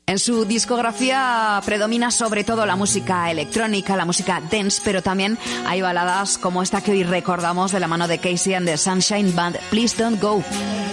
En su discografía predomina sobre todo la música electrónica, la música dance, pero también hay baladas como esta que hoy recordamos de la mano de Casey and the Sunshine Band, Please Don't Go.